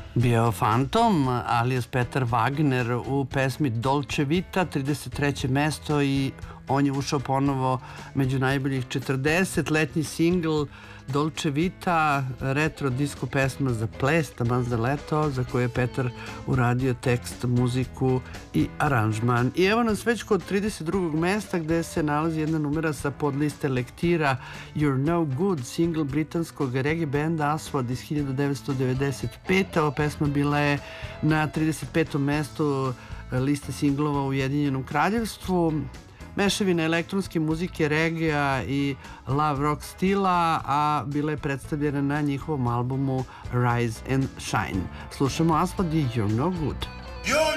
Bio Fantom, alias Petar Wagner u pesmi Dolce Vita, 33. mesto i on je ušao ponovo među najboljih 40, letnji singl Dolce Vita, retro disco pesma za ples, taman za leto, za koju je Petar uradio tekst, muziku i aranžman. I evo nas već kod 32. mesta gde se nalazi jedna numera sa podliste lektira You're No Good, singl britanskog reggae benda Aswad iz 1995. Ova pesma bila je na 35. mestu liste singlova u Ujedinjenom Kraljevstvu. Mešavina elektronske muzike, reggae i love rock stila, a bila je predstavljena na njihovom albumu Rise and Shine. Slušamo Aswad i You're No Good. You're